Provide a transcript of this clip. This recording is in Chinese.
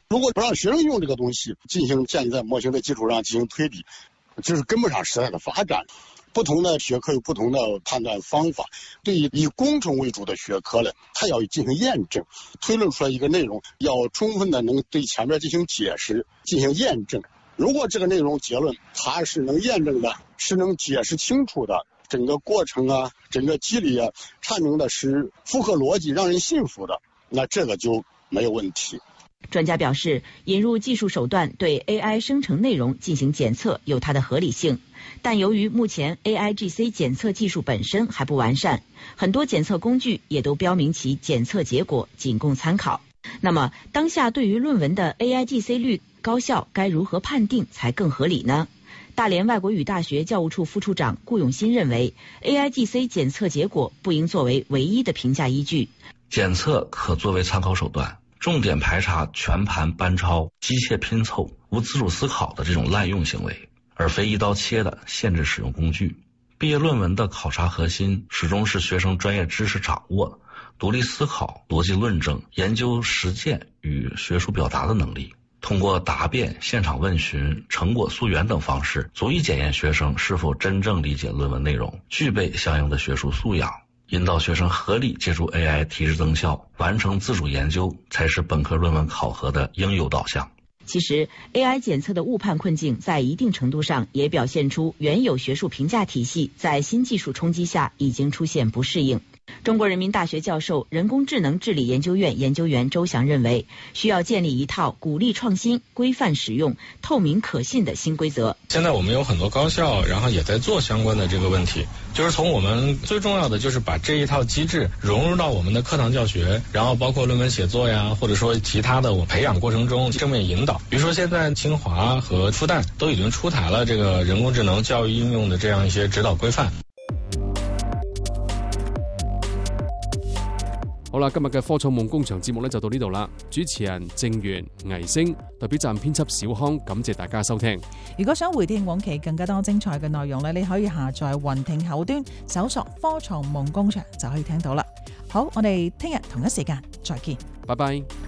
如果不让学生用这个东西进行建立在模型的基础上进行推理，就是跟不上时代的发展。不同的学科有不同的判断方法，对于以工程为主的学科呢，它要进行验证，推论出来一个内容，要充分的能对前面进行解释、进行验证。如果这个内容结论它是能验证的，是能解释清楚的，整个过程啊、整个机理啊阐明的是符合逻辑、让人信服的，那这个就没有问题。 专家表示，引入技术手段对 AI 生成内容进行检测有它的合理性，但由于目前 AIGC 检测技术本身还不完善，很多检测工具也都标明其检测结果仅供参考。那么，当下对于论文的 AIGC 率高效该如何判定才更合理呢？大连外国语大学教务处副处长顾永新认为 ，AIGC 检测结果不应作为唯一的评价依据， 检测可作为参考手段。重点排查全盘班抄、机械拼凑、无自主思考的这种滥用行为，而非一刀切的限制使用工具。毕业论文的考察核心始终是学生专业知识掌握、独立思考、逻辑论证、研究实践与学术表达的能力。通过答辩、现场问询、成果溯源等方式，足以检验学生是否真正理解论文内容，具备相应的学术素养。引导学生合理借助 AI 提质增效，完成自主研究，才是本科论文考核的应有导向。 其实 AI 检测的误判困境在一定程度上也表现出原有学术评价体系在新技术冲击下已经出现不适应。中国人民大学教授、人工智能治理研究院研究员周翔认为，需要建立一套鼓励创新、规范使用、透明可信的新规则。 现在我们有很多高校，然后也在做相关的这个问题，就是从我们最重要的就是把这一套机制融入到我们的课堂教学，然后包括论文写作呀，或者说其他的我培养过程中正面引导。比如说现在清华和复旦都已经出台了这个人工智能教育应用的这样一些指導規範。 好啦，今日嘅科創夢工場節目呢就到呢度啦。主持人鄭源、倪星，代表站編輯小康，感謝大家收聽。 如果想回聽往期更加多精彩嘅內容呢，你可以下載雲聽後端，搜索科創夢工場就可以聽到啦。好，我哋聽日同一時間再見。 拜拜。